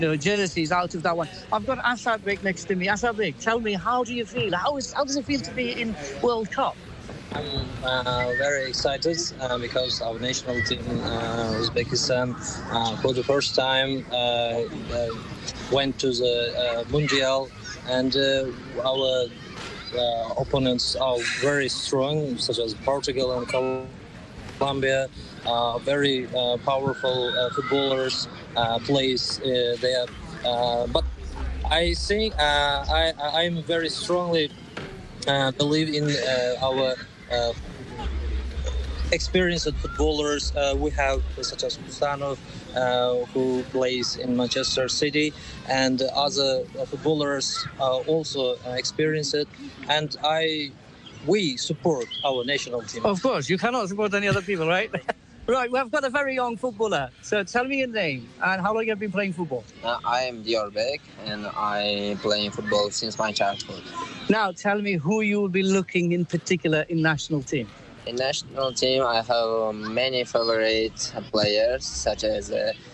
jerseys out of that one. I've got Asad Bek next to me. Asad Bek, tell me, how do you feel? How does it feel to be in World Cup? I'm very excited because our national team, Uzbekistan, for the first time went to the Mundial, and our opponents are very strong, such as Portugal and Colombia. Very powerful footballers plays there, but I think I'm very strongly believe in our experienced footballers. We have such as Kusanov, who plays in Manchester City, and other footballers also experienced it. And we support our national team. Of course, you cannot support any other people, right? Right, we've got a very young footballer. So tell me your name and how long you have been playing football. I am Dior Bek, and I play football since my childhood. Now tell me who you will be looking in particular in national team. In national team, I have many favorite players, such as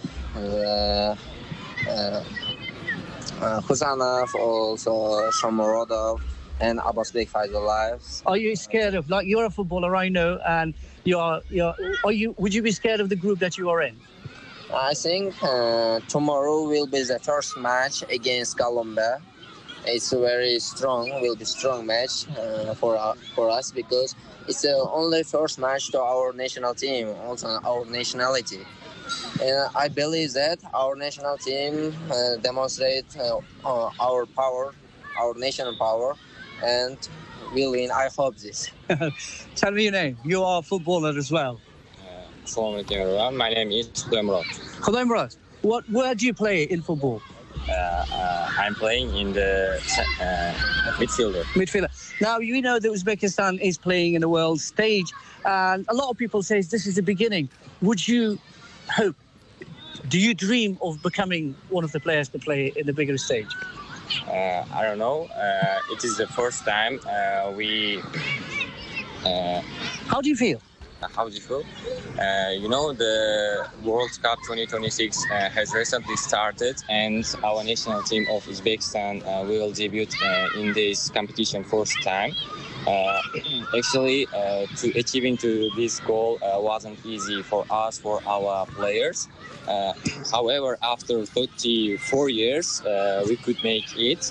Husanov, also Shomurodov, and Abbasbek Faizullayev. Are you scared of, like, you're a footballer, I know, and would you be scared of the group that you are in? I think tomorrow will be the first match against Colombia. It's a very strong match for us, because it's the only first match to our national team, also our nationality. And I believe that our national team demonstrates our power, our national power, and we'll win. I hope this. Tell me your name. You are a footballer as well. Assalamu alaikum everyone. My name is Khuday Murad. Khuday Murad, where do you play in football? I'm playing in the midfielder. Midfielder. Now, you know that Uzbekistan is playing in the world stage, and a lot of people say this is the beginning. Would you do you dream of becoming one of the players to play in the bigger stage? I don't know. It is the first time we... How do you feel? How do you feel? The World Cup 2026 has recently started, and our national team of Uzbekistan will debut in this competition first time. Actually, to achieving to this goal wasn't easy for us, for our players. However, after 34 years, we could make it.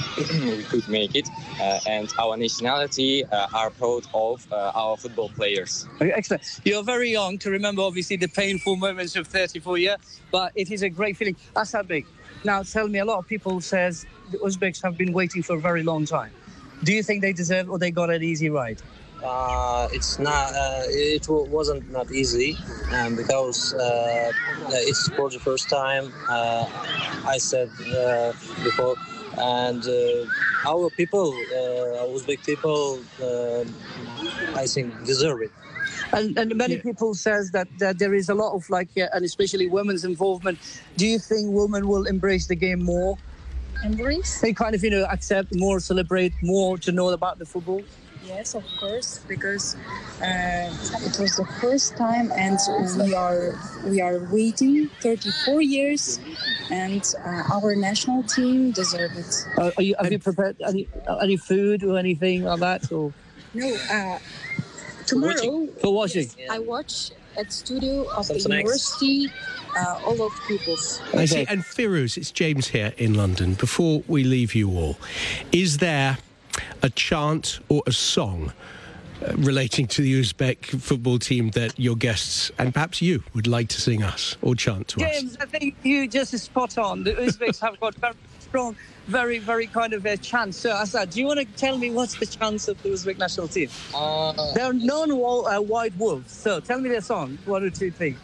And our nationality are proud of our football players. Excellent. You're very young to remember, obviously, the painful moments of 34 years, but it is a great feeling. Asad Bek, now tell me, a lot of people says the Uzbeks have been waiting for a very long time. Do you think they deserve, or they got an easy ride? It's not. It wasn't not easy, because it's for the first time. I said before. And our people, Uzbek people, I think deserve it. And many people says that there is a lot of and especially women's involvement. Do you think women will embrace the game more? Embrace? They kind of, accept more, celebrate more, to know about the football? Yes, of course, because it was the first time, and we are waiting 34 years, and our national team deserve it. Have you prepared any food or anything like that? Or? No. Tomorrow for watching. I watch at studio of the university. All of pupils. I see. And Firuz, it's James here in London. Before we leave you all, is there a chant or a song relating to the Uzbek football team that your guests and perhaps you would like to sing us or chant to us? James, I think you just spot on. The Uzbeks have got very strong, very, very kind of a chant. So, Asad, do you want to tell me what's the chant of the Uzbek national team? They're known white wolves. So tell me their song. 1 or 2 things.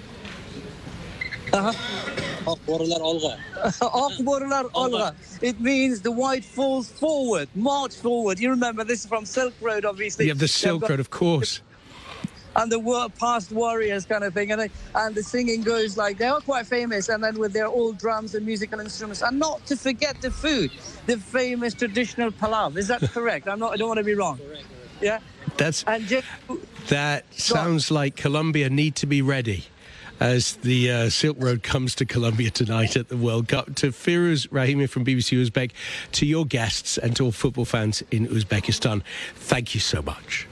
Akborlar Olga. Akborlar Olga. It means the white falls forward, march forward. You remember this is from Silk Road, obviously. You have the Silk Road, of course. And the past warriors kind of thing. And the singing goes like, they are quite famous. And then with their old drums and musical instruments. And not to forget the food, the famous traditional palav. Is that correct? I don't want to be wrong. Correct. Yeah? That sounds like Colombia need to be ready. as the Silk Road comes to Colombia tonight at the World Cup. To Firuz Rahimi from BBC Uzbek, to your guests and to all football fans in Uzbekistan, thank you so much.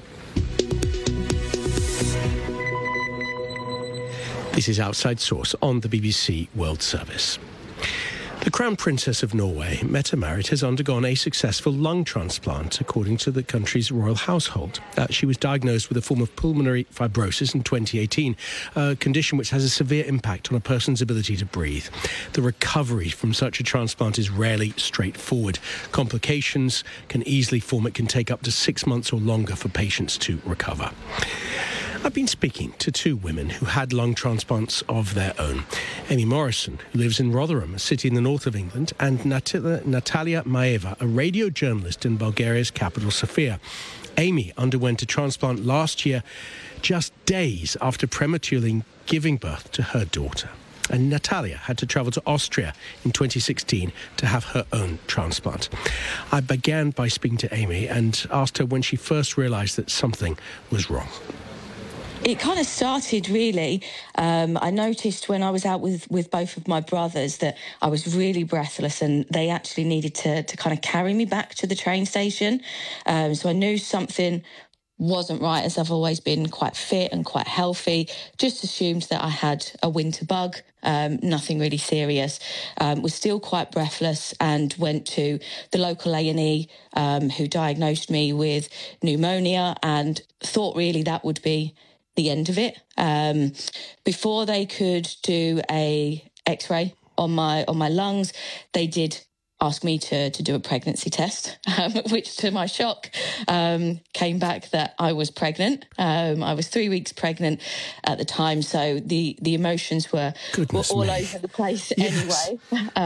This is Outside Source on the BBC World Service. The Crown Princess of Norway, Mette Marit, has undergone a successful lung transplant, according to the country's royal household. She was diagnosed with a form of pulmonary fibrosis in 2018, a condition which has a severe impact on a person's ability to breathe. The recovery from such a transplant is rarely straightforward. Complications can easily form. It can take up to 6 months or longer for patients to recover. I've been speaking to two women who had lung transplants of their own. Amy Morrison, who lives in Rotherham, a city in the north of England, and Natalia Maeva, a radio journalist in Bulgaria's capital, Sofia. Amy underwent a transplant last year, just days after prematurely giving birth to her daughter. And Natalia had to travel to Austria in 2016 to have her own transplant. I began by speaking to Amy and asked her when she first realised that something was wrong. It kind of started, really. I noticed when I was out with both of my brothers that I was really breathless, and they actually needed to kind of carry me back to the train station. So I knew something wasn't right, as I've always been quite fit and quite healthy. Just assumed that I had a winter bug, nothing really serious. Was still quite breathless and went to the local A&E who diagnosed me with pneumonia and thought really that would be the end of it. Before they could do a X-ray on my lungs, they did ask me to do a pregnancy test, which to my shock came back that I was pregnant. I was 3 weeks pregnant at the time, so the emotions were all over the place anyway.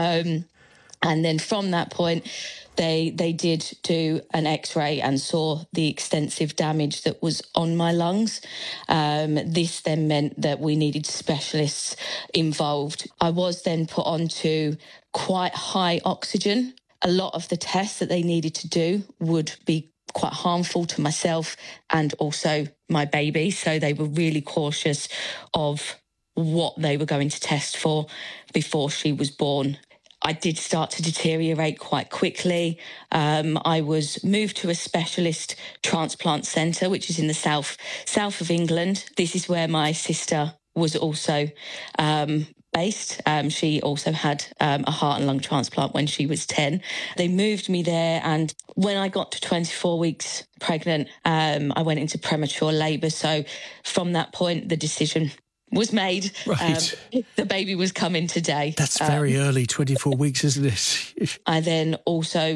And then from that point, they did do an X-ray and saw the extensive damage that was on my lungs. This then meant that we needed specialists involved. I was then put onto quite high oxygen. A lot of the tests that they needed to do would be quite harmful to myself and also my baby. So they were really cautious of what they were going to test for before she was born. I did start to deteriorate quite quickly. I was moved to a specialist transplant centre, which is in the south of England. This is where my sister was also based. She also had a heart and lung transplant when she was 10. They moved me there, and when I got to 24 weeks pregnant, I went into premature labour. So from that point, the decision was made. Right. The baby was coming today. That's very early, 24 weeks, isn't it? I then also,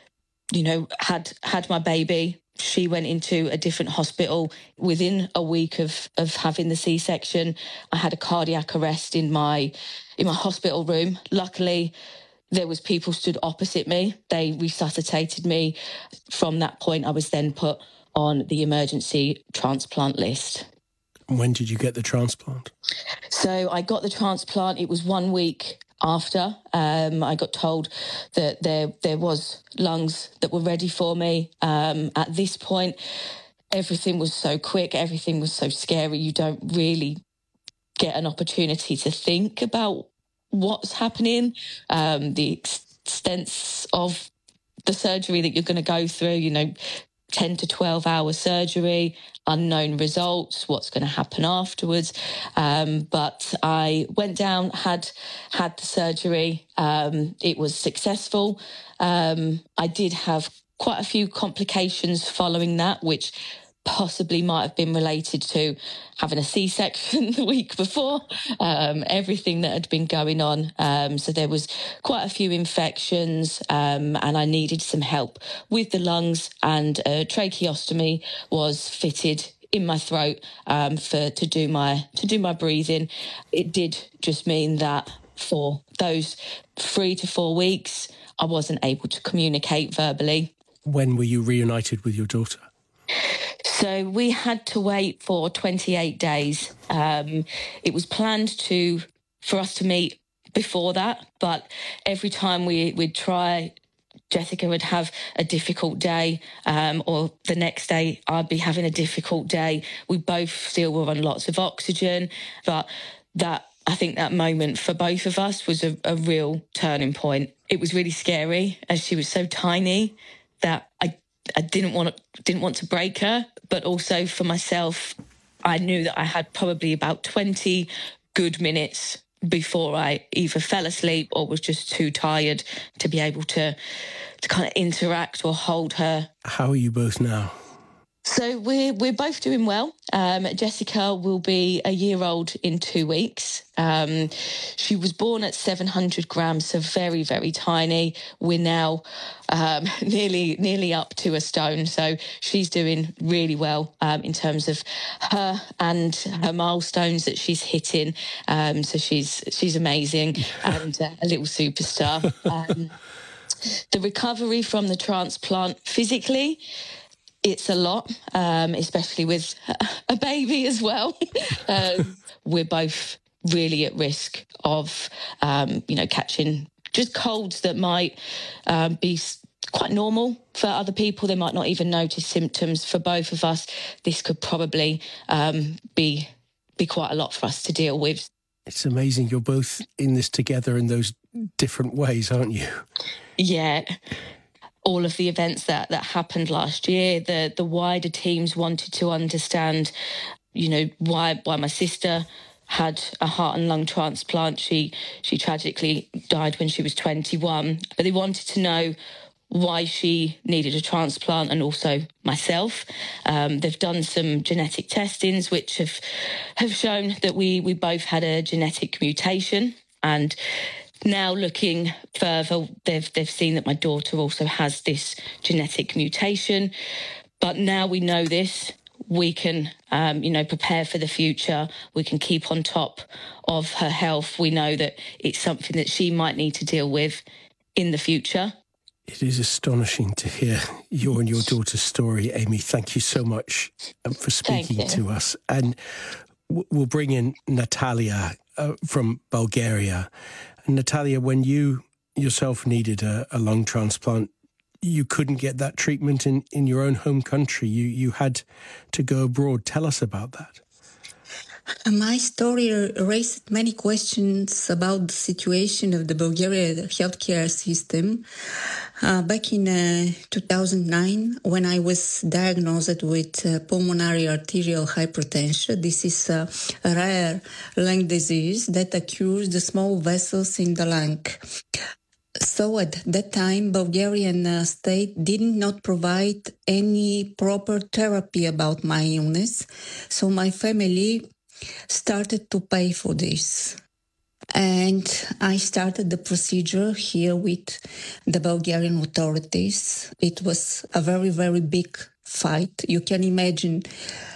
had my baby. She went into a different hospital. Within a week of having the C-section, I had a cardiac arrest in my hospital room. Luckily, there was people stood opposite me. They resuscitated me. From that point, I was then put on the emergency transplant list. When did you get the transplant? So I got the transplant. It was 1 week after. I got told that there was lungs that were ready for me. At this point, everything was so quick. Everything was so scary. You don't really get an opportunity to think about what's happening, the extents of the surgery that you're going to go through, 10 to 12 hour surgery, unknown results, what's going to happen afterwards. But I went down, had the surgery. It was successful. I did have quite a few complications following that, which possibly might have been related to having a C-section the week before, everything that had been going on. So there was quite a few infections, and I needed some help with the lungs, and a tracheostomy was fitted in my throat to do my breathing. It did just mean that for those 3 to 4 weeks, I wasn't able to communicate verbally. When were you reunited with your daughter? So we had to wait for 28 days. It was planned for us to meet before that, but every time we'd try, Jessica would have a difficult day, or the next day I'd be having a difficult day. We both still were on lots of oxygen, but I think that moment for both of us was a real turning point. It was really scary as she was so tiny that I didn't want to break her, but also for myself, I knew that I had probably about 20 good minutes before I either fell asleep or was just too tired to be able to kind of interact or hold her. How are you both now? So we're both doing well. Jessica will be a year old in 2 weeks. She was born at 700 grams, so very, very tiny. We're now nearly up to a stone. So she's doing really well in terms of her and her milestones that she's hitting. So she's amazing and a little superstar. The recovery from the transplant physically, it's a lot, especially with a baby as well. We're both really at risk of, catching just colds that might be quite normal for other people. They might not even notice symptoms. For both of us, this could probably be quite a lot for us to deal with. It's amazing. You're both in this together in those different ways, aren't you? Yeah. All of the events that happened last year, the wider teams wanted to understand, why my sister had a heart and lung transplant. She tragically died when she was 21, but they wanted to know why she needed a transplant, and also myself. They've done some genetic testings which have shown that we both had a genetic mutation, and now looking further, they've seen that my daughter also has this genetic mutation. But now we know this, we can, prepare for the future. We can keep on top of her health. We know that it's something that she might need to deal with in the future. It is astonishing to hear your and your daughter's story, Amy. Thank you so much for speaking to us. And we'll bring in Natalia from Bulgaria. Natalia, when you yourself needed a lung transplant, you couldn't get that treatment in your own home country. You had to go abroad. Tell us about that. My story raised many questions about the situation of the Bulgarian healthcare system. Back in 2009, when I was diagnosed with pulmonary arterial hypertension, this is a rare lung disease that occurs the small vessels in the lung. So at that time, Bulgarian state did not provide any proper therapy about my illness. So my family started to pay for this. And I started the procedure here with the Bulgarian authorities. It was a very, very big fight. You can imagine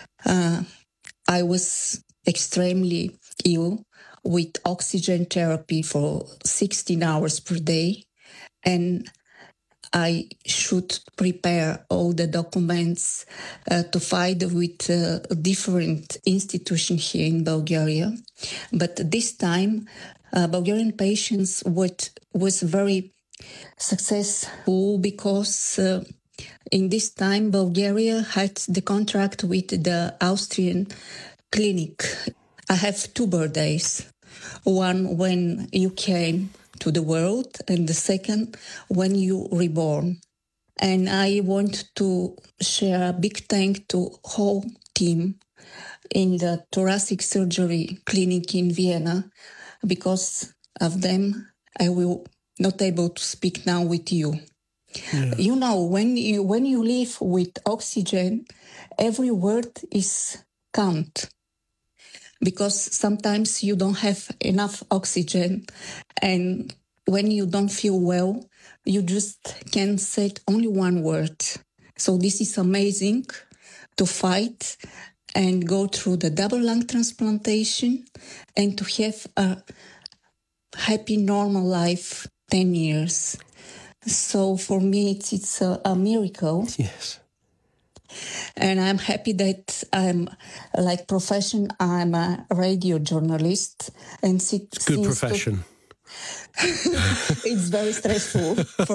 I was extremely ill with oxygen therapy for 16 hours per day. And I should prepare all the documents to fight with different institutions here in Bulgaria. But this time, Bulgarian patients was very successful because in this time, Bulgaria had the contract with the Austrian clinic. I have 2 birthdays. One when you came to the world, and the second when you reborn. And I want to share a big thank to whole team in the thoracic surgery clinic in Vienna. Because of them, I will not able to speak now with you. Yeah. You know, when you live with oxygen, every word is count. Because sometimes you don't have enough oxygen, and when you don't feel well, you just can say only one word. So this is amazing to fight and go through the double lung transplantation and to have a happy, normal life 10 years. So for me, it's a miracle. Yes. And I'm happy that I'm I'm a radio journalist. And it's a good profession. It's very stressful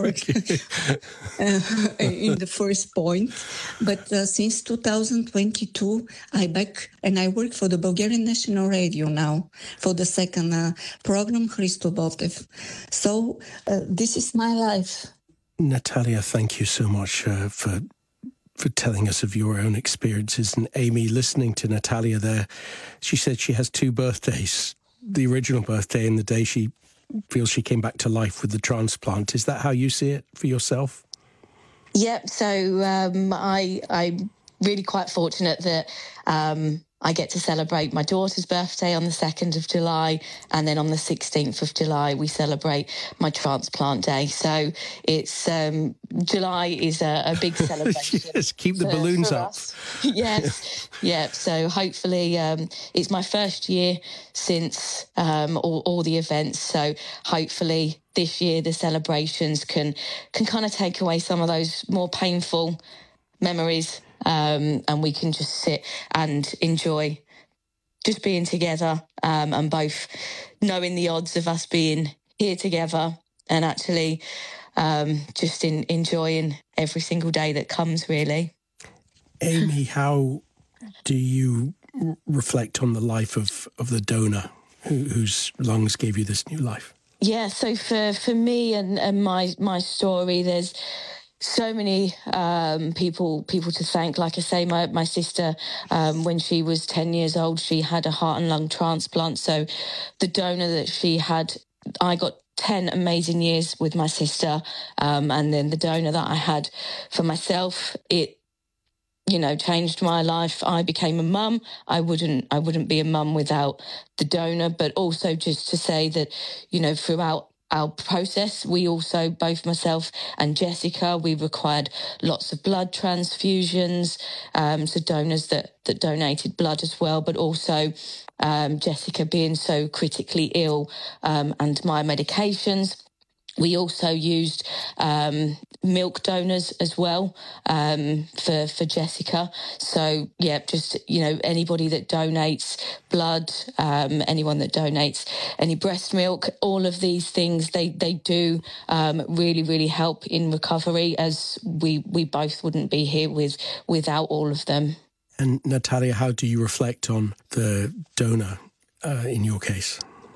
in the first point. But since 2022, I'm back and I work for the Bulgarian National Radio now for the second program, Hristo Botev. So this is my life. Natalia, thank you so much for telling us of your own experiences. And Amy, listening to Natalia there, she said she has two birthdays, the original birthday and the day she feels she came back to life with the transplant. Is that how you see it for yourself? Yep. So I'm really quite fortunate that I get to celebrate my daughter's birthday on the 2nd of July, and then on the 16th of July we celebrate my transplant day. So it's July is a big celebration. Yes, keep the balloons up. Yes, yeah. So hopefully it's my first year since all the events. So hopefully this year the celebrations can kind of take away some of those more painful memories. And we can just sit and enjoy just being together and both knowing the odds of us being here together and actually just enjoying every single day that comes, really. Amy, how do you reflect on the life of the donor whose lungs gave you this new life? Yeah, so for me and my story, there's so many people to thank. Like I say, my sister, when she was 10 years old, she had a heart and lung transplant. So the donor that she had, I got 10 amazing years with my sister. And then the donor that I had for myself, it, changed my life. I became a mum. I wouldn't be a mum without the donor, but also just to say that, throughout our process, we also, both myself and Jessica, we required lots of blood transfusions, so donors that donated blood as well, but also Jessica being so critically ill and my medications. We also used milk donors as well for Jessica. So, yeah, just, anybody that donates blood, anyone that donates any breast milk, all of these things, they do really, really help in recovery, as we both wouldn't be here without all of them. And Natalia, how do you reflect on the donor in your case?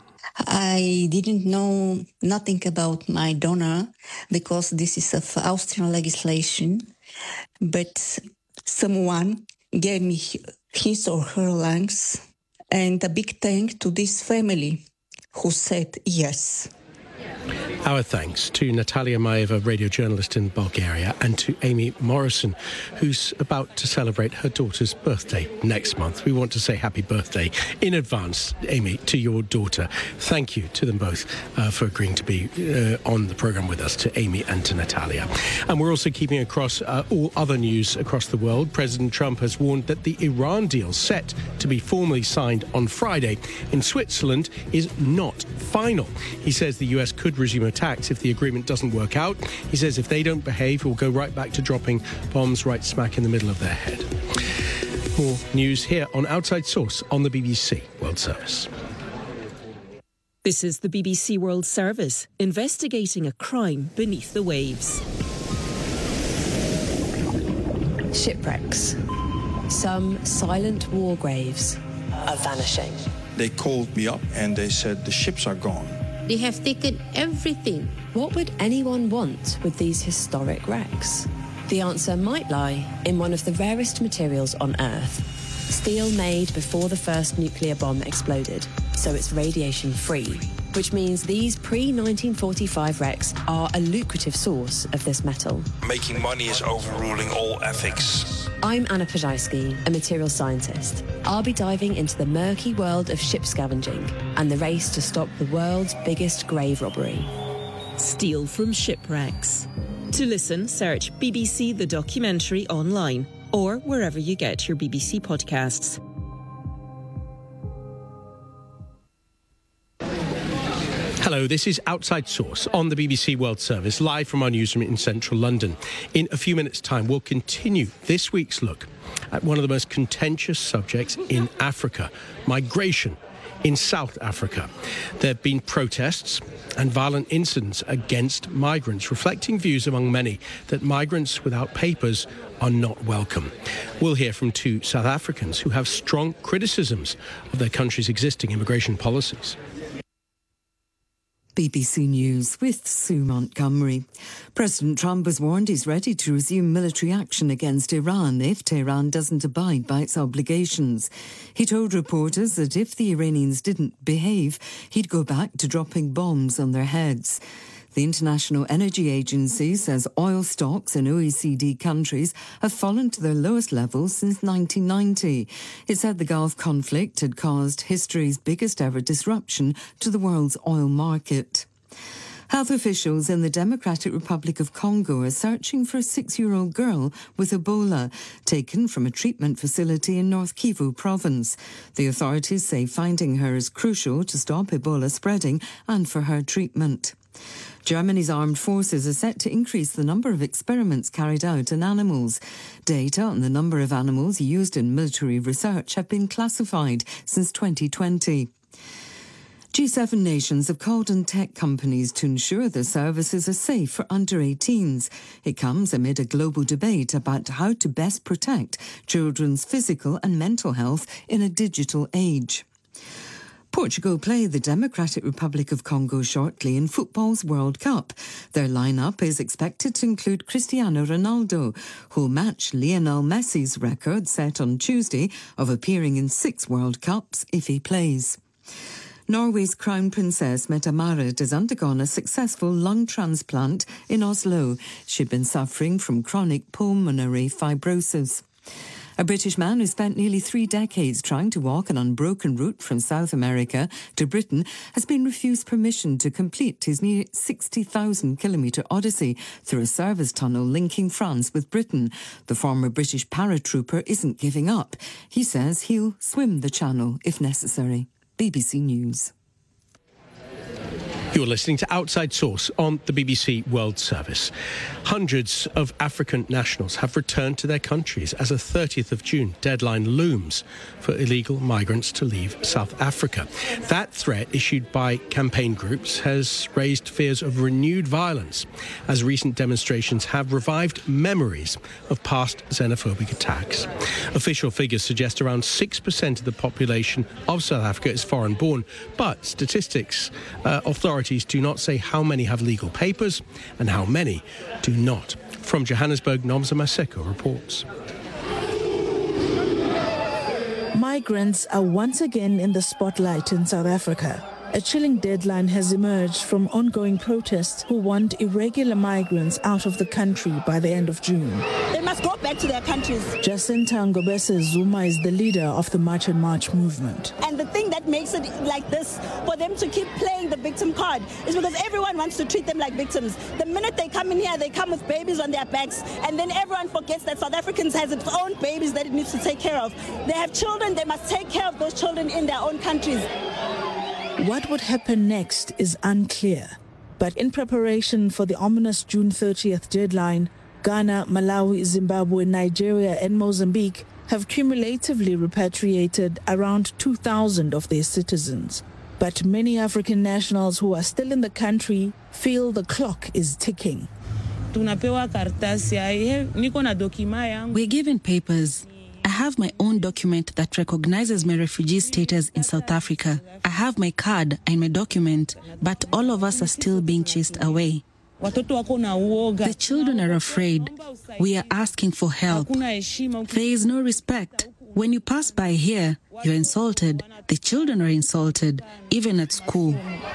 I didn't know nothing about my donor because this is of Austrian legislation, but someone gave me his or her lungs, and a big thank to this family who said yes. Our thanks to Natalia Maeva, radio journalist in Bulgaria, and to Amy Morrison, who's about to celebrate her daughter's birthday next month. We want to say happy birthday in advance, Amy, to your daughter. Thank you to them both for agreeing to be on the programme with us, to Amy and to Natalia. And we're also keeping across all other news across the world. President Trump has warned that the Iran deal set to be formally signed on Friday in Switzerland is not final. He says the US could resume attacks if the agreement doesn't work out. He says if they don't behave, he'll go right back to dropping bombs right smack in the middle of their head. More news here on Outside Source on the BBC World Service. This is the BBC World Service, investigating a crime beneath the waves. Shipwrecks. Some silent war graves are vanishing. They called me up and they said the ships are gone. They have taken everything. What would anyone want with these historic wrecks? The answer might lie in one of the rarest materials on Earth. Steel made before the first nuclear bomb exploded, so it's radiation-free, which means these pre-1945 wrecks are a lucrative source of this metal. Making money is overruling all ethics. I'm Anna Pajajski, a material scientist. I'll be diving into the murky world of ship scavenging and the race to stop the world's biggest grave robbery. Steel from shipwrecks. To listen, search BBC The Documentary online or wherever you get your BBC podcasts. Hello, this is Outside Source on the BBC World Service, live from our newsroom in central London. In a few minutes' time, we'll continue this week's look at one of the most contentious subjects in Africa, migration. In South Africa, there have been protests and violent incidents against migrants, reflecting views among many that migrants without papers are not welcome. We'll hear from two South Africans who have strong criticisms of their country's existing immigration policies. BBC News with Sue Montgomery. President Trump has warned he's ready to resume military action against Iran if Tehran doesn't abide by its obligations. He told reporters that if the Iranians didn't behave, he'd go back to dropping bombs on their heads. The International Energy Agency says oil stocks in OECD countries have fallen to their lowest levels since 1990. It said the Gulf conflict had caused history's biggest ever disruption to the world's oil market. Health officials in the Democratic Republic of Congo are searching for a 6-year-old girl with Ebola, taken from a treatment facility in North Kivu province. The authorities say finding her is crucial to stop Ebola spreading and for her treatment. Germany's armed forces are set to increase the number of experiments carried out on animals. Data on the number of animals used in military research have been classified since 2020. G7 nations have called on tech companies to ensure their services are safe for under-18s. It comes amid a global debate about how to best protect children's physical and mental health in a digital age. Portugal play the Democratic Republic of Congo shortly in football's World Cup. Their lineup is expected to include Cristiano Ronaldo, who'll match Lionel Messi's record set on Tuesday of appearing in 6 World Cups if he plays. Norway's Crown Princess Mette-Marit has undergone a successful lung transplant in Oslo. She'd been suffering from chronic pulmonary fibrosis. A British man who spent nearly 3 decades trying to walk an unbroken route from South America to Britain has been refused permission to complete his near 60,000-kilometre odyssey through a service tunnel linking France with Britain. The former British paratrooper isn't giving up. He says he'll swim the channel if necessary. BBC News. You're listening to Outside Source on the BBC World Service. Hundreds of African nationals have returned to their countries as a 30th of June deadline looms for illegal migrants to leave South Africa. That threat, issued by campaign groups, has raised fears of renewed violence as recent demonstrations have revived memories of past xenophobic attacks. Official figures suggest around 6% of the population of South Africa is foreign-born, but statistics authorities do not say how many have legal papers and how many do not. From Johannesburg, Nomza Maseko reports. Migrants are once again in the spotlight in South Africa. A chilling deadline has emerged from ongoing protests who want irregular migrants out of the country by the end of June. They must go back to their countries. Jacinta Ngobese Zuma is the leader of the March and March movement. And the thing that makes it like this, for them to keep playing the victim card, is because everyone wants to treat them like victims. The minute they come in here, they come with babies on their backs, and then everyone forgets that South Africans has its own babies that it needs to take care of. They have children, they must take care of those children in their own countries. What would happen next is unclear. But in preparation for the ominous June 30th deadline, Ghana, Malawi, Zimbabwe, Nigeria and Mozambique have cumulatively repatriated around 2,000 of their citizens. But many African nationals who are still in the country feel the clock is ticking. We're given papers. I have my own document that recognizes my refugee status in South Africa. I have my card and my document, but all of us are still being chased away. The children are afraid. We are asking for help. There is no respect. When you pass by here, you're insulted. The children are insulted, even at school.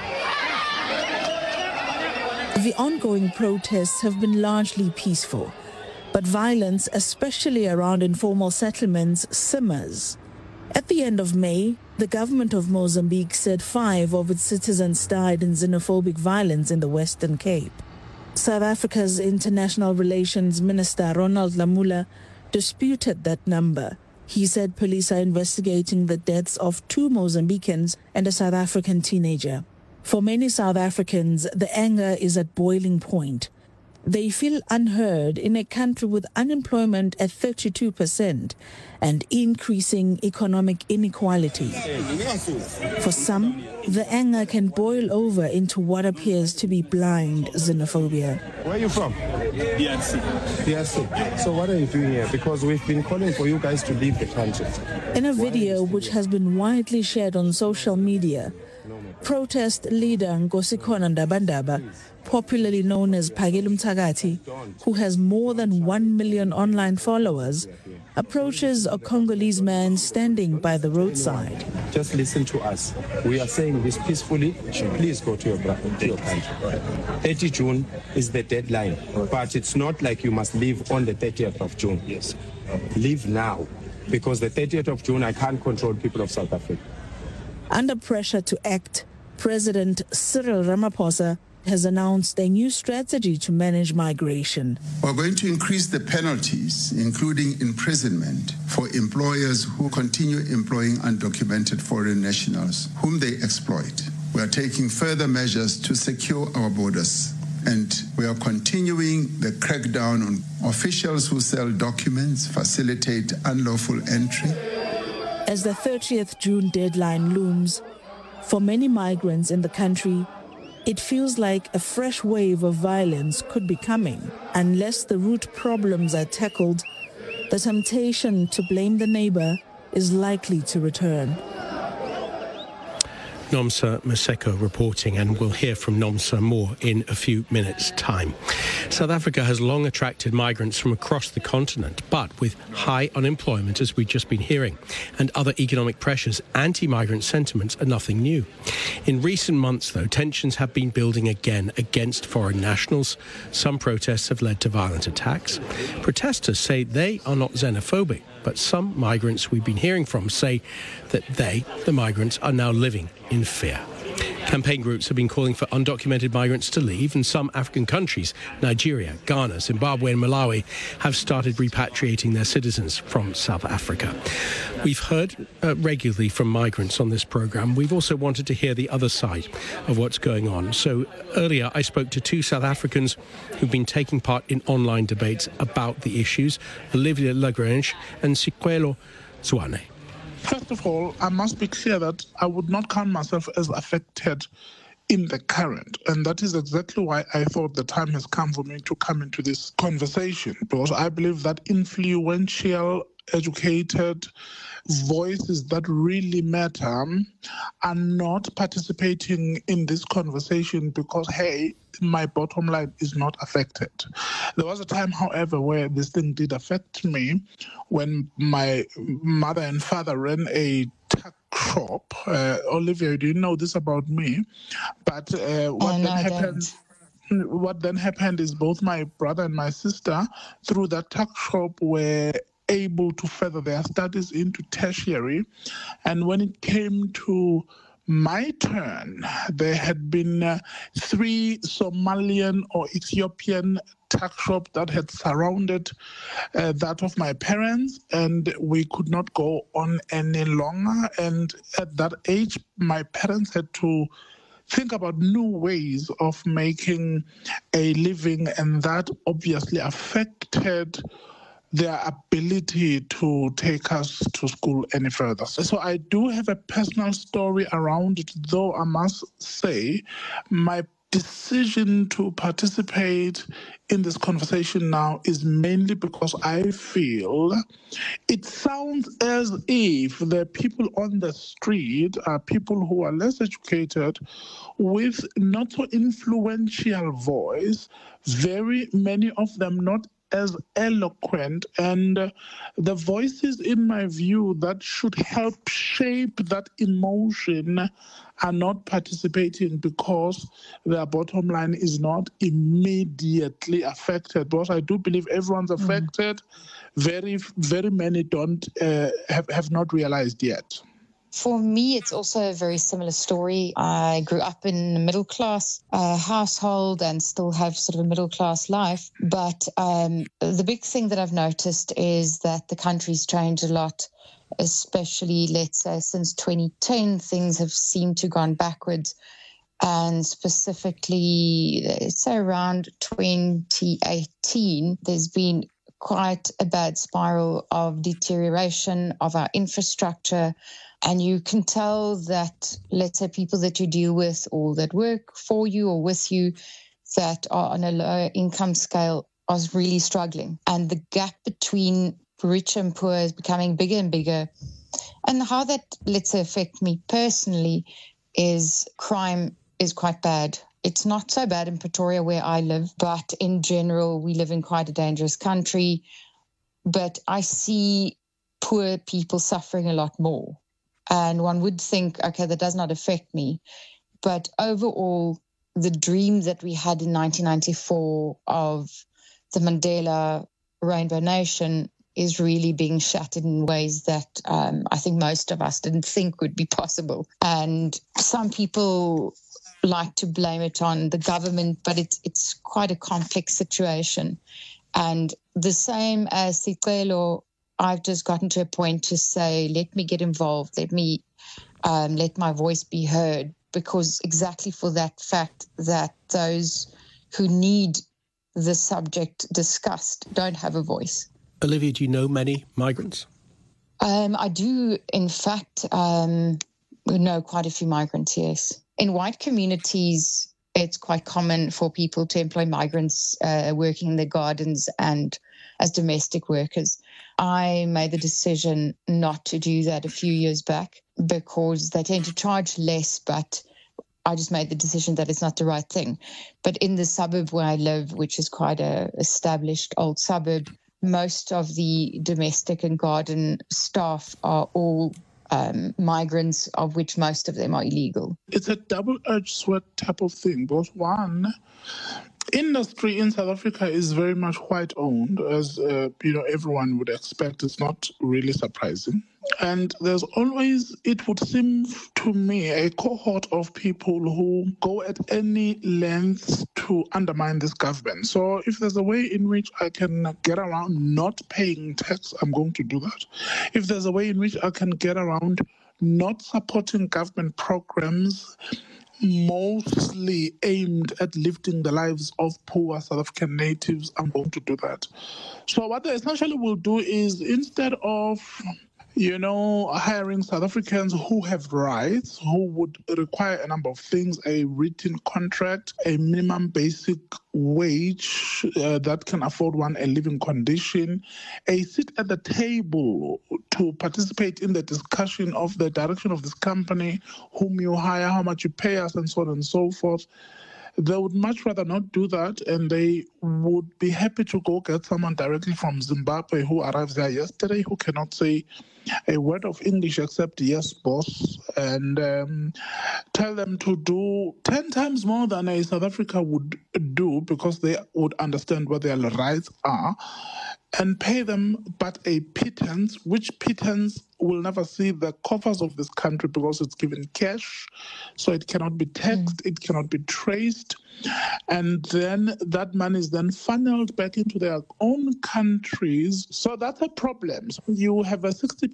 The ongoing protests have been largely peaceful. But violence, especially around informal settlements, simmers. At the end of May, the government of Mozambique said 5 of its citizens died in xenophobic violence in the Western Cape. South Africa's International Relations Minister Ronald Lamola disputed that number. He said police are investigating the deaths of 2 Mozambicans and a South African teenager. For many South Africans, the anger is at boiling point. They feel unheard in a country with unemployment at 32% and increasing economic inequality. For some, the anger can boil over into what appears to be blind xenophobia. Where are you from? DRC. So what are you doing here? Because we've been calling for you guys to leave the country. In a video which has been widely shared on social media, protest leader Nkosikhona Ndabandaba, popularly known as Phakile Mthakathi, who has more than 1 million online followers, approaches a Congolese man standing by the roadside. Just listen to us. We are saying this peacefully. Please go to your country. 30 June is the deadline, but it's not like you must leave on the 30th of June. Yes. Leave now, because the 30th of June, I can't control people of South Africa. Under pressure to act, President Cyril Ramaphosa has announced a new strategy to manage migration. We're going to increase the penalties, including imprisonment, for employers who continue employing undocumented foreign nationals whom they exploit. We are taking further measures to secure our borders, and we are continuing the crackdown on officials who sell documents, facilitate unlawful entry. As the 30th June deadline looms, for many migrants in the country, it feels like a fresh wave of violence could be coming. Unless the root problems are tackled, the temptation to blame the neighbor is likely to return. Nomsa Maseko reporting, and we'll hear from Nomsa more in a few minutes' time. South Africa has long attracted migrants from across the continent, but with high unemployment, as we've just been hearing, and other economic pressures, anti-migrant sentiments are nothing new. In recent months, though, tensions have been building again against foreign nationals. Some protests have led to violent attacks. Protesters say they are not xenophobic, but some migrants we've been hearing from say that they, the migrants, are now living in fear. Campaign groups have been calling for undocumented migrants to leave, and some African countries, Nigeria, Ghana, Zimbabwe and Malawi, have started repatriating their citizens from South Africa. We've heard regularly from migrants on this programme. We've also wanted to hear the other side of what's going on. So earlier I spoke to two South Africans who've been taking part in online debates about the issues, Olivia Lagrange and Sikwelo Zwane. First of all, I must be clear that I would not count myself as affected in the current. And that is exactly why I thought the time has come for me to come into this conversation, because I believe that influential, educated voices that really matter are not participating in this conversation because, hey, my bottom line is not affected. There was a time, however, where this thing did affect me when my mother and father ran a tuck shop. Olivia, do you know this about me? But what then happened is both my brother and my sister, through that tuck shop, were able to further their studies into tertiary. And when it came to my turn, there had been 3 Somalian or Ethiopian tuck shops that had surrounded that of my parents, and we could not go on any longer. And at that age, my parents had to think about new ways of making a living, and that obviously affected their ability to take us to school any further. So I do have a personal story around it, though I must say my decision to participate in this conversation now is mainly because I feel it sounds as if the people on the street are people who are less educated with not so influential voice, very many of them not as eloquent, and the voices, in my view, that should help shape that emotion are not participating because their bottom line is not immediately affected. Because I do believe everyone's affected. Very, very many don't have not realized yet. For me, it's also a very similar story. I grew up in a middle-class household and still have sort of a middle-class life. But the big thing that I've noticed is that the country's changed a lot, especially, let's say, since 2010, things have seemed to have gone backwards. And specifically, it's around 2018, there's been quite a bad spiral of deterioration of our infrastructure. And you can tell that, let's say, people that you deal with or that work for you or with you that are on a lower income scale are really struggling. And the gap between rich and poor is becoming bigger and bigger. And how that, let's say, affect me personally is crime is quite bad. It's not so bad in Pretoria where I live, but in general, we live in quite a dangerous country. But I see poor people suffering a lot more. And one would think, okay, that does not affect me. But overall, the dream that we had in 1994 of the Mandela Rainbow Nation is really being shattered in ways that I think most of us didn't think would be possible. And some people like to blame it on the government, but it's quite a complex situation. And the same as Sicelo, I've just gotten to a point to say, let me get involved, let me let my voice be heard, because exactly for that fact that those who need the subject discussed don't have a voice. Olivia, do you know many migrants? I do, in fact, know quite a few migrants, yes. In white communities, it's quite common for people to employ migrants working in their gardens and as domestic workers. I made the decision not to do that a few years back because they tend to charge less, but I just made the decision that it's not the right thing. But in the suburb where I live, which is quite a established old suburb, most of the domestic and garden staff are all migrants, of which most of them are illegal. It's a double-edged sword type of thing. Because one, industry in South Africa is very much white-owned, as everyone would expect. It's not really surprising. And there's always, it would seem to me, a cohort of people who go at any length to undermine this government. So if there's a way in which I can get around not paying tax, I'm going to do that. If there's a way in which I can get around not supporting government programs mostly aimed at lifting the lives of poor South African natives, I'm going to do that. So what they essentially will do is, instead of hiring South Africans who have rights, who would require a number of things, a written contract, a minimum basic wage that can afford one a living condition, a seat at the table to participate in the discussion of the direction of this company, whom you hire, how much you pay us, and so on and so forth. They would much rather not do that, and they would be happy to go get someone directly from Zimbabwe who arrives there yesterday, who cannot say a word of English except yes, boss, and tell them to do 10 times more than a South Africa would do, because they would understand what their rights are, and pay them but a pittance, which pittance will never see the coffers of this country because it's given cash, so it cannot be taxed, it cannot be traced, and then that money is then funneled back into their own countries. So that's a problem. So you have a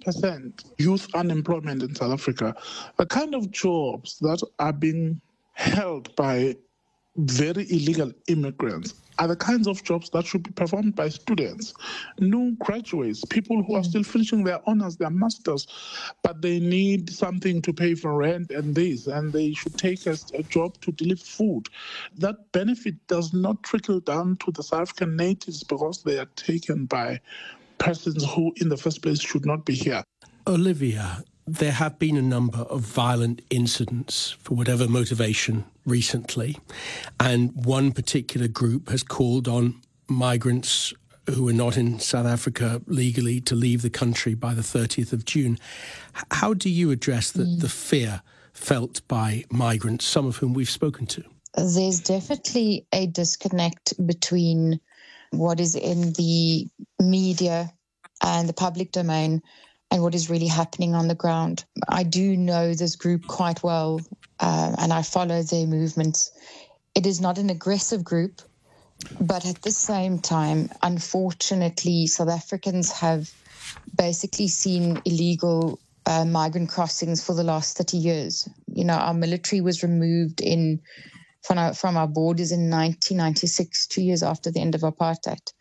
60% youth unemployment in South Africa. The kind of jobs that are being held by very illegal immigrants are the kinds of jobs that should be performed by students, new graduates, people who are still finishing their honors, their masters, but they need something to pay for rent and this, and they should take a job to deliver food. That benefit does not trickle down to the South African natives because they are taken by persons who in the first place should not be here. Olivia, there have been a number of violent incidents, for whatever motivation, recently, and one particular group has called on migrants who are not in South Africa legally to leave the country by the 30th of June. How do you address the fear felt by migrants, some of whom we've spoken to? There's definitely a disconnect between what is in the media and the public domain and what is really happening on the ground. I do know this group quite well, and I follow their movements. It is not an aggressive group, but at the same time, unfortunately, South Africans have basically seen illegal migrant crossings for the last 30 years. You know, our military was removed from our borders in 1996, 2 years after the end of apartheid.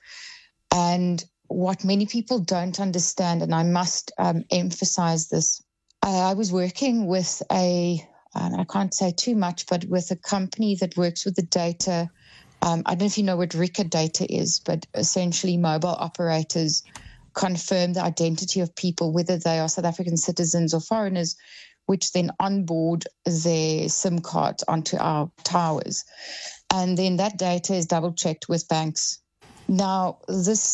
And what many people don't understand, and I must emphasize this, I was working with I can't say too much, but with a company that works with the data. I don't know if you know what RICA data is, but essentially mobile operators confirm the identity of people, whether they are South African citizens or foreigners, which then onboard their SIM cards onto our towers. And then that data is double-checked with banks. Now, this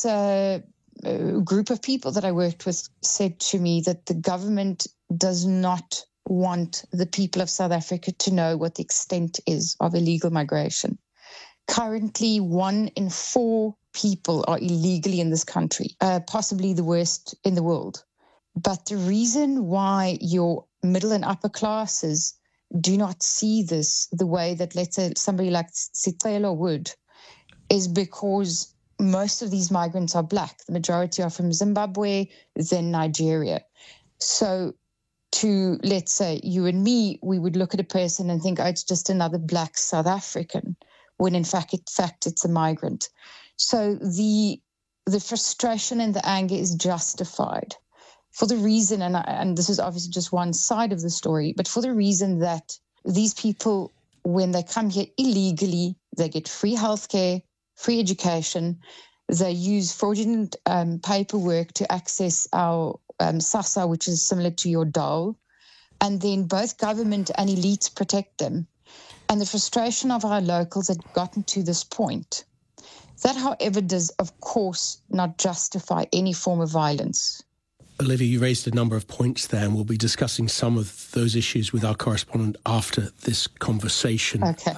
group of people that I worked with said to me that the government does not want the people of South Africa to know what the extent is of illegal migration. Currently, 1 in 4 people are illegally in this country, possibly the worst in the world. But the reason why your middle and upper classes do not see this the way that, let's say, somebody like Sicelo would, is because most of these migrants are black. The majority are from Zimbabwe, then Nigeria. So to, let's say, you and me, we would look at a person and think, oh, it's just another black South African, when in fact it's a migrant. So the frustration and the anger is justified for the reason, and this is obviously just one side of the story, but for the reason that these people, when they come here illegally, they get free healthcare, free education, they use fraudulent paperwork to access our SASSA, which is similar to your dole, and then both government and elites protect them. And the frustration of our locals had gotten to this point. That, however, does, of course, not justify any form of violence. Olivia, you raised a number of points there, and we'll be discussing some of those issues with our correspondent after this conversation. Okay.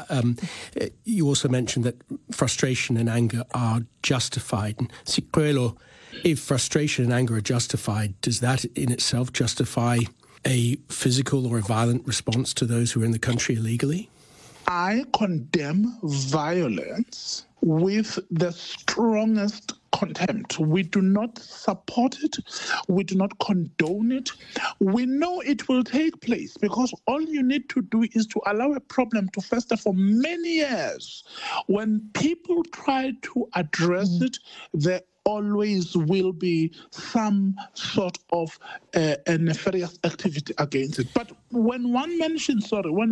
You also mentioned that frustration and anger are justified. And Sicelo, if frustration and anger are justified, does that in itself justify a physical or a violent response to those who are in the country illegally? I condemn violence with the strongest contempt. We do not support it. We do not condone it. We know it will take place because all you need to do is to allow a problem to fester for many years. When people try to address it, there always will be some sort of a nefarious activity against it. But when one mentions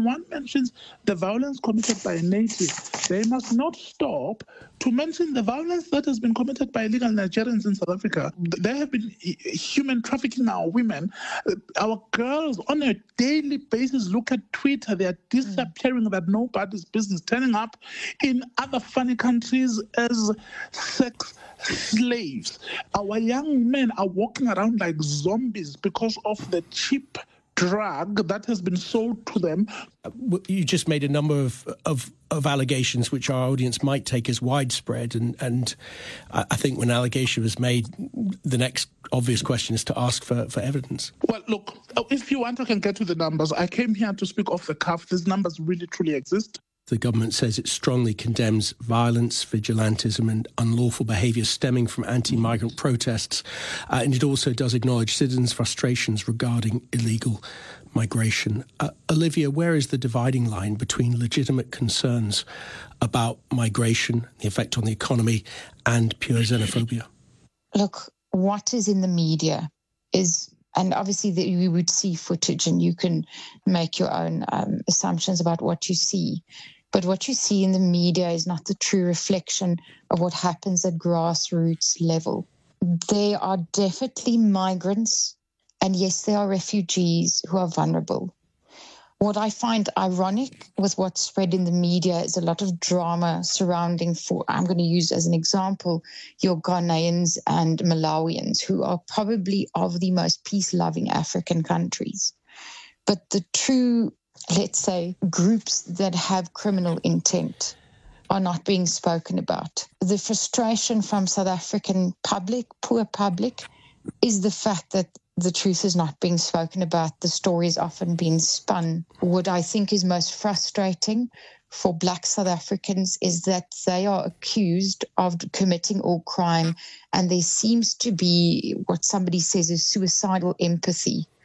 the violence committed by a native, they must not stop to mention the violence that has been committed by illegal Nigerians in South Africa. There have been human trafficking our women. Our girls on a daily basis look at Twitter. They are disappearing that nobody's business, turning up in other funny countries as sex slaves. Our young men are walking around like zombies because of the cheap drug that has been sold to them. You just made a number of allegations which our audience might take as widespread, and I think when an allegation was made, the next obvious question is to ask for evidence. Well, look, if you want, I can get to the numbers. I came here to speak off the cuff. These numbers really, truly exist. The government says it strongly condemns violence, vigilantism and unlawful behaviour stemming from anti-migrant protests. And it also does acknowledge citizens' frustrations regarding illegal migration. Olivia, where is the dividing line between legitimate concerns about migration, the effect on the economy, and pure xenophobia? Look, what is in the media is, and obviously you would see footage and you can make your own assumptions about what you see. But what you see in the media is not the true reflection of what happens at grassroots level. There are definitely migrants, and yes, there are refugees who are vulnerable. What I find ironic with what's spread in the media is a lot of drama surrounding, I'm going to use as an example, your Ghanaians and Malawians, who are probably of the most peace-loving African countries. But the true, let's say, groups that have criminal intent are not being spoken about. The frustration from South African public, poor public, is the fact that the truth is not being spoken about. The story is often being spun. What I think is most frustrating for Black South Africans is that they are accused of committing all crime, and there seems to be what somebody says is suicidal empathy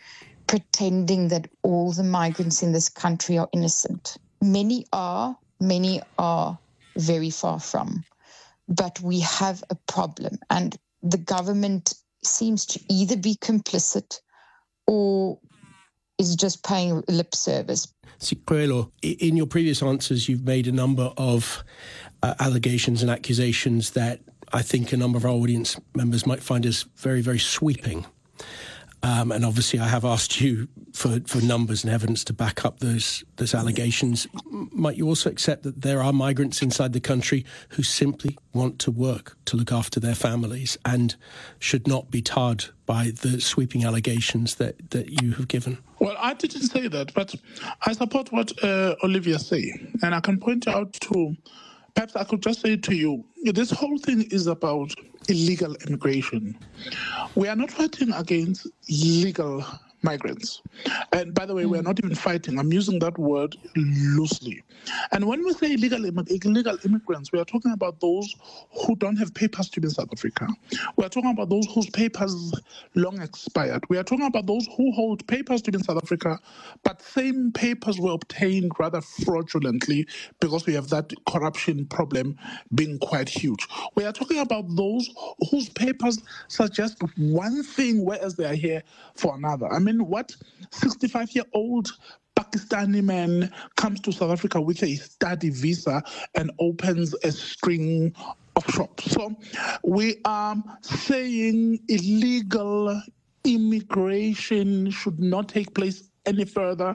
pretending that all the migrants in this country are innocent. Many are very far from. But we have a problem, and the government seems to either be complicit or is just paying lip service. Sicelo, in your previous answers, you've made a number of allegations and accusations that I think a number of our audience members might find as very, very sweeping. And obviously I have asked you for numbers and evidence to back up those allegations. Might you also accept that there are migrants inside the country who simply want to work, to look after their families, and should not be tarred by the sweeping allegations that you have given? Well, I didn't say that, but I support what Olivia say. And I can point out to, perhaps I could just say to you, this whole thing is about illegal immigration. We are not fighting against legal migrants. And by the way, we're not even fighting. I'm using that word loosely. And when we say illegal immigrants, we are talking about those who don't have papers to be in South Africa. We are talking about those whose papers long expired. We are talking about those who hold papers to be in South Africa, but same papers were obtained rather fraudulently because we have that corruption problem being quite huge. We are talking about those whose papers suggest one thing, whereas they are here for another. I mean, what 65-year-old Pakistani man comes to South Africa with a study visa and opens a string of shops? So we are saying illegal immigration should not take place any further.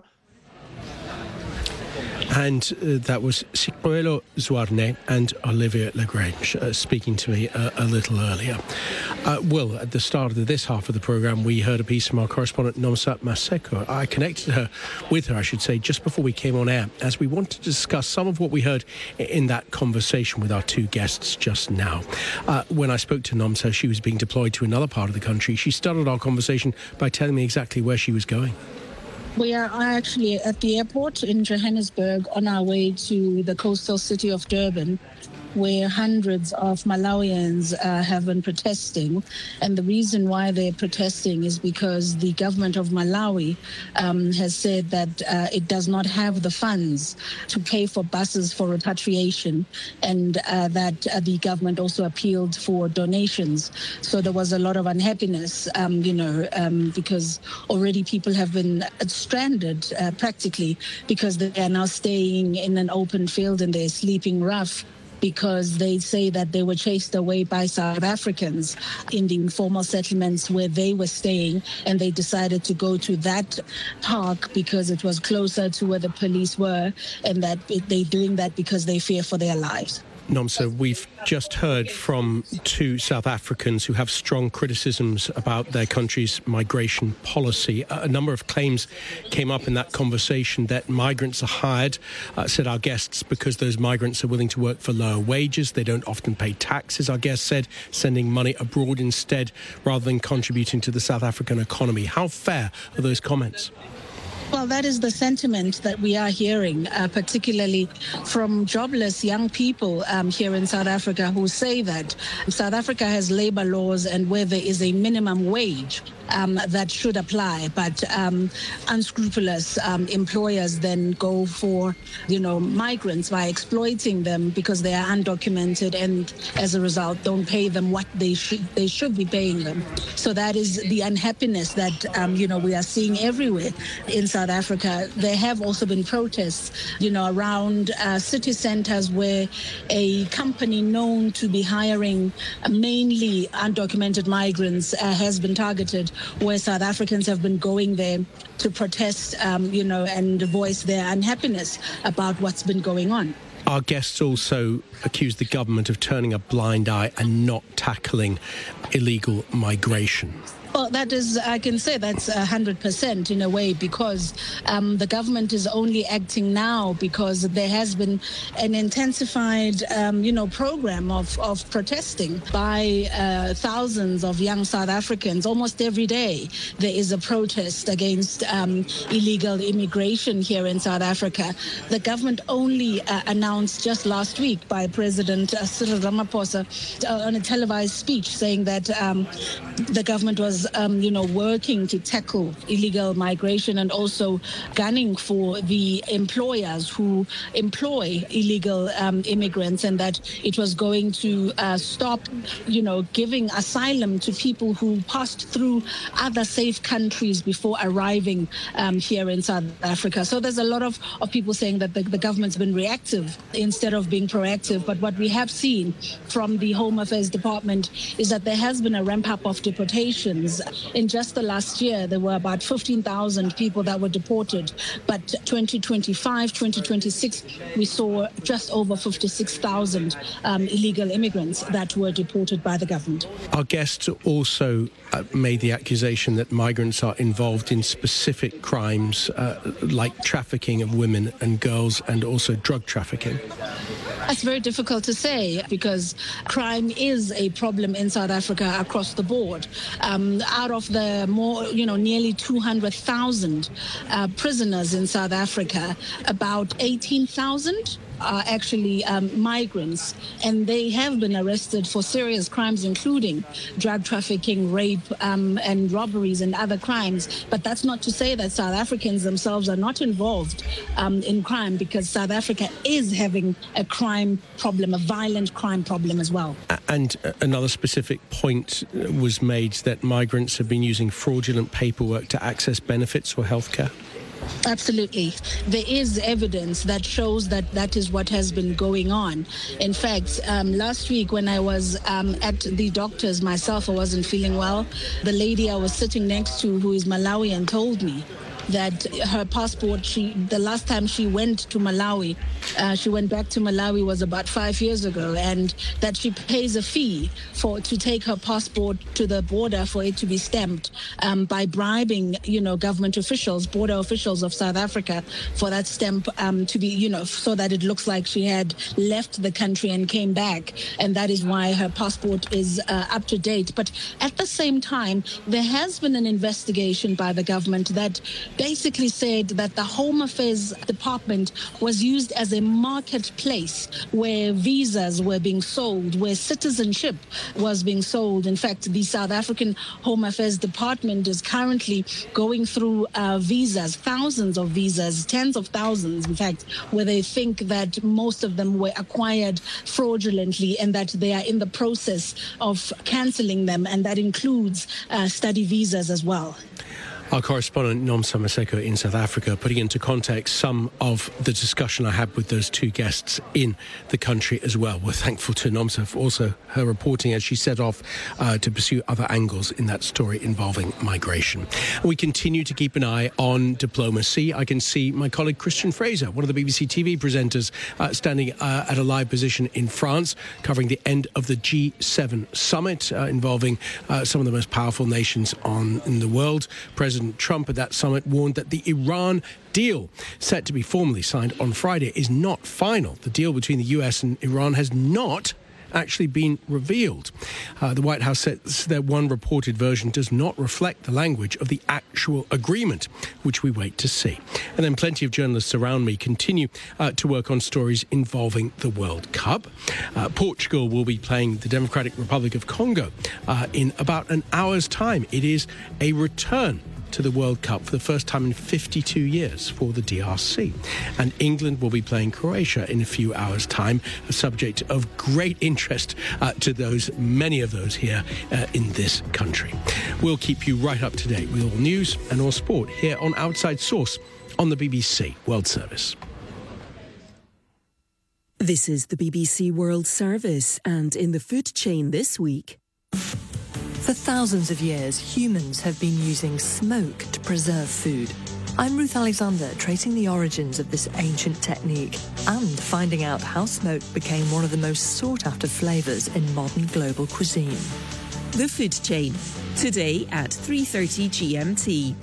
And that was Sicelo Zwane and Olivia Lagrange speaking to me a little earlier. Will, at the start of this half of the programme, we heard a piece from our correspondent Nomsa Maseko. I connected with her, just before we came on air, as we wanted to discuss some of what we heard in that conversation with our two guests just now. When I spoke to Nomsa, she was being deployed to another part of the country. She started our conversation by telling me exactly where she was going. We are actually at the airport in Johannesburg on our way to the coastal city of Durban, where hundreds of Malawians have been protesting. And the reason why they're protesting is because the government of Malawi has said that it does not have the funds to pay for buses for repatriation, and that the government also appealed for donations. So there was a lot of unhappiness, because already people have been stranded practically because they are now staying in an open field and they're sleeping rough, because they say that they were chased away by South Africans in the informal settlements where they were staying, and they decided to go to that park because it was closer to where the police were, and that they're doing that because they fear for their lives. Nomsa, we've just heard from two South Africans who have strong criticisms about their country's migration policy. A number of claims came up in that conversation that migrants are hired, said our guests, because those migrants are willing to work for lower wages. They don't often pay taxes, our guest said, sending money abroad instead rather than contributing to the South African economy. How fair are those comments? Well, that is the sentiment that we are hearing, particularly from jobless young people here in South Africa, who say that South Africa has labor laws and where there is a minimum wage that should apply, but unscrupulous employers then go for, migrants by exploiting them because they are undocumented, and as a result don't pay them what they should be paying them. So that is the unhappiness that we are seeing everywhere in South Africa. There have also been protests, around city centers where a company known to be hiring mainly undocumented migrants has been targeted, where South Africans have been going there to protest, and voice their unhappiness about what's been going on. Our guests also accused the government of turning a blind eye and not tackling illegal migration. Well, I can say that's 100% in a way, because the government is only acting now because there has been an intensified, program of protesting by thousands of young South Africans. Almost every day there is a protest against illegal immigration here in South Africa. The government only announced just last week by President Cyril Ramaphosa on a televised speech saying that the government was is, working to tackle illegal migration and also gunning for the employers who employ illegal immigrants, and that it was going to stop, giving asylum to people who passed through other safe countries before arriving here in South Africa. So there's a lot of people saying that the government's been reactive instead of being proactive. But what we have seen from the Home Affairs Department is that there has been a ramp up of deportations. In just the last year, there were about 15,000 people that were deported. But 2025, 2026, we saw just over 56,000 illegal immigrants that were deported by the government. Our guests also made the accusation that migrants are involved in specific crimes like trafficking of women and girls and also drug trafficking. That's very difficult to say because crime is a problem in South Africa across the board. Out of the nearly 200,000 prisoners in South Africa, about 18,000 are actually migrants, and they have been arrested for serious crimes, including drug trafficking, rape, and robberies and other crimes. But that's not to say that South Africans themselves are not involved in crime, because South Africa is having a crime problem, a violent crime problem as well. And another specific point was made that migrants have been using fraudulent paperwork to access benefits or healthcare. Absolutely. There is evidence that shows that that is what has been going on. In fact, last week when I was at the doctor's myself, I wasn't feeling well. The lady I was sitting next to, who is Malawian, told me that her passport, the last time she went to Malawi, she went back to Malawi was about 5 years ago, and that she pays a fee to take her passport to the border for it to be stamped by bribing, government officials, border officials of South Africa for that stamp to be, so that it looks like she had left the country and came back. And that is why her passport is up to date. But at the same time, there has been an investigation by the government that basically said that the Home Affairs Department was used as a marketplace where visas were being sold, where citizenship was being sold. In fact, the South African Home Affairs Department is currently going through visas, thousands of visas, tens of thousands, in fact, where they think that most of them were acquired fraudulently and that they are in the process of cancelling them, and that includes study visas as well. Our correspondent Nomsa Maseko in South Africa, putting into context some of the discussion I had with those two guests in the country as well. We're thankful to Nomsa for also her reporting as she set off to pursue other angles in that story involving migration. We continue to keep an eye on diplomacy. I can see my colleague Christian Fraser, one of the BBC TV presenters, standing at a live position in France, covering the end of the G7 summit involving some of the most powerful nations in the world. President Trump at that summit warned that the Iran deal, set to be formally signed on Friday, is not final. The deal between the US and Iran has not actually been revealed. The White House says that one reported version does not reflect the language of the actual agreement, which we wait to see. And then plenty of journalists around me continue to work on stories involving the World Cup. Portugal will be playing the Democratic Republic of Congo in about an hour's time. It is a return to the World Cup for the first time in 52 years for the DRC. And England will be playing Croatia in a few hours' time, a subject of great interest to many of those here in this country. We'll keep you right up to date with all news and all sport here on Outside Source on the BBC World Service. This is the BBC World Service, and in the food chain this week. For thousands of years, humans have been using smoke to preserve food. I'm Ruth Alexander, tracing the origins of this ancient technique and finding out how smoke became one of the most sought-after flavours in modern global cuisine. The Food Chain, today at 3:30 GMT.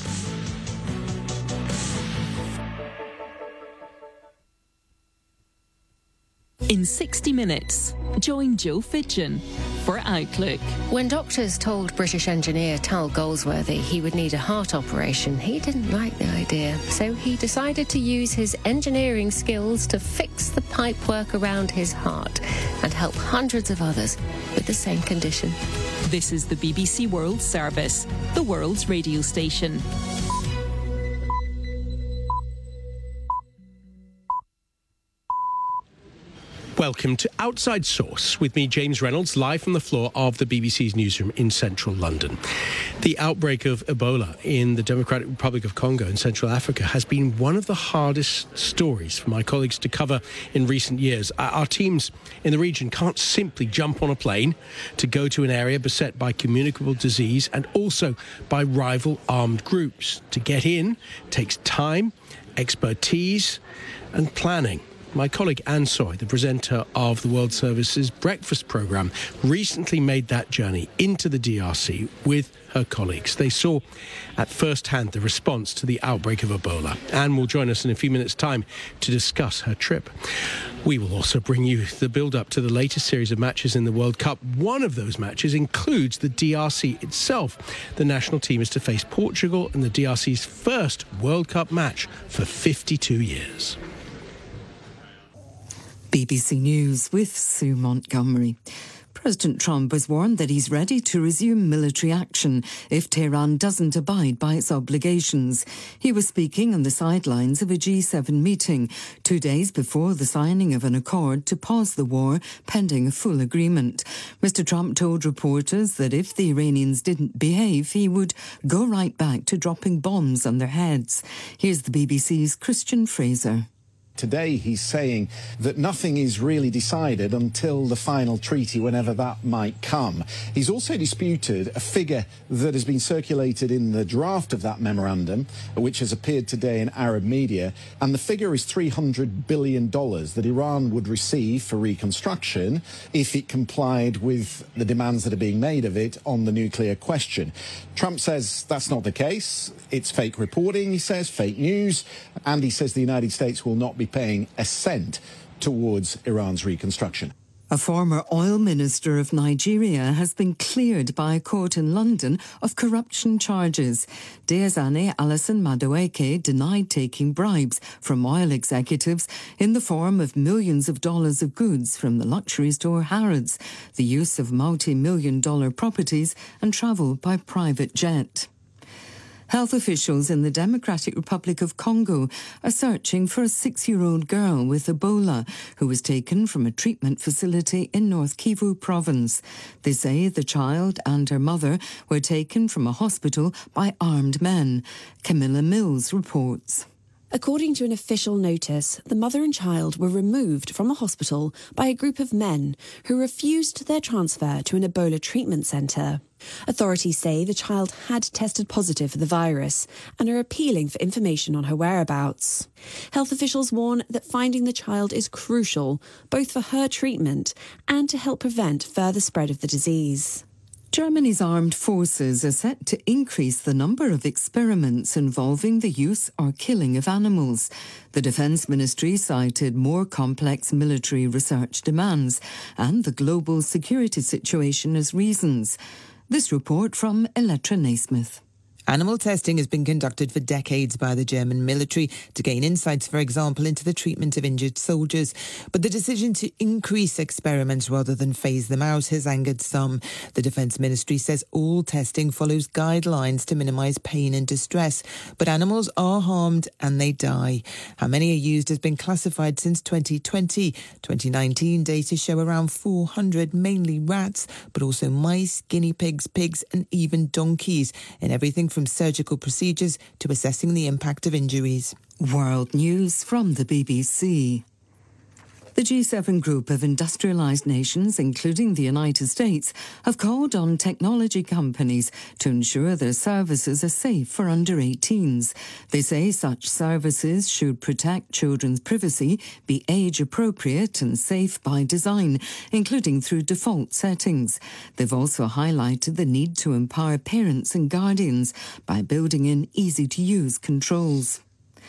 In 60 minutes, join Joe Fitchin for Outlook. When doctors told British engineer Tal Goldsworthy he would need a heart operation, he didn't like the idea. So he decided to use his engineering skills to fix the pipework around his heart and help hundreds of others with the same condition. This is the BBC World Service, the world's radio station. Welcome to Outside Source with me, James Reynolds, live from the floor of the BBC's newsroom in central London. The outbreak of Ebola in the Democratic Republic of Congo in Central Africa has been one of the hardest stories for my colleagues to cover in recent years. Our teams in the region can't simply jump on a plane to go to an area beset by communicable disease and also by rival armed groups. To get in takes time, expertise and planning. My colleague Anne Soy, the presenter of the World Service's breakfast programme, recently made that journey into the DRC with her colleagues. They saw at first hand the response to the outbreak of Ebola. Anne will join us in a few minutes' time to discuss her trip. We will also bring you the build-up to the latest series of matches in the World Cup. One of those matches includes the DRC itself. The national team is to face Portugal in the DRC's first World Cup match for 52 years. BBC News with Sue Montgomery. President Trump has warned that he's ready to resume military action if Tehran doesn't abide by its obligations. He was speaking on the sidelines of a G7 meeting 2 days before the signing of an accord to pause the war pending a full agreement. Mr. Trump told reporters that if the Iranians didn't behave, he would go right back to dropping bombs on their heads. Here's the BBC's Christian Fraser. Today he's saying that nothing is really decided until the final treaty, whenever that might come. He's also disputed a figure that has been circulated in the draft of that memorandum, which has appeared today in Arab media, and the figure is $300 billion that Iran would receive for reconstruction if it complied with the demands that are being made of it on the nuclear question. Trump says that's not the case. It's fake reporting, he says, fake news, and he says the United States will not be paying a cent towards Iran's reconstruction. A former oil minister of Nigeria has been cleared by a court in London of corruption charges. Diazane Alison Madueke denied taking bribes from oil executives in the form of millions of dollars of goods from the luxury store Harrods, the use of multi-million-dollar properties and travel by private jet. Health officials in the Democratic Republic of Congo are searching for a 6-year-old girl with Ebola who was taken from a treatment facility in North Kivu province. They say the child and her mother were taken from a hospital by armed men. Camilla Mills reports. According to an official notice, the mother and child were removed from a hospital by a group of men who refused their transfer to an Ebola treatment centre. Authorities say the child had tested positive for the virus and are appealing for information on her whereabouts. Health officials warn that finding the child is crucial, both for her treatment and to help prevent further spread of the disease. Germany's armed forces are set to increase the number of experiments involving the use or killing of animals. The Defence Ministry cited more complex military research demands and the global security situation as reasons. This report from Elettra Naismith. Animal testing has been conducted for decades by the German military to gain insights, for example, into the treatment of injured soldiers. But the decision to increase experiments rather than phase them out has angered some. The Defence Ministry says all testing follows guidelines to minimise pain and distress. But animals are harmed and they die. How many are used has been classified since 2020. 2019 data show around 400, mainly rats, but also mice, guinea pigs, pigs and even donkeys, in everything from surgical procedures to assessing the impact of injuries. World News from the BBC. The G7 group of industrialised nations, including the United States, have called on technology companies to ensure their services are safe for under-18s. They say such services should protect children's privacy, be age-appropriate and safe by design, including through default settings. They've also highlighted the need to empower parents and guardians by building in easy-to-use controls.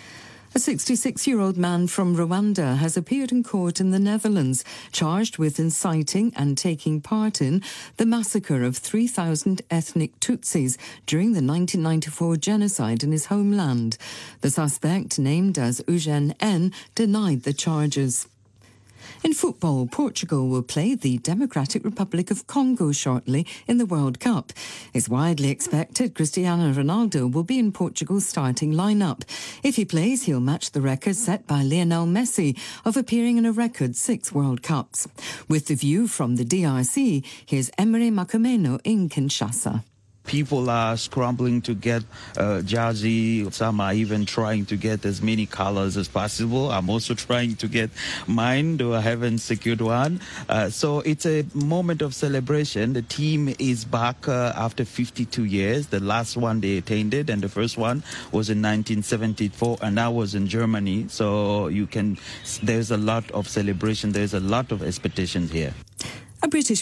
A 66-year-old man from Rwanda has appeared in court in the Netherlands, charged with inciting and taking part in the massacre of 3,000 ethnic Tutsis during the 1994 genocide in his homeland. The suspect, named as Eugene N., denied the charges. In football, Portugal will play the Democratic Republic of Congo shortly in the World Cup. It's widely expected Cristiano Ronaldo will be in Portugal's starting lineup. If he plays, he'll match the record set by Lionel Messi of appearing in a record 6 World Cups. With the view from the DRC, here's Emery Makumeno in Kinshasa. People are scrambling to get jersey. Some are even trying to get as many colors as possible. I'm also trying to get mine, though I haven't secured one. So it's a moment of celebration. The team is back after 52 years. The last one they attended, and the first one was in 1974, and that was in Germany. So there's a lot of celebration. There's a lot of expectations here. A British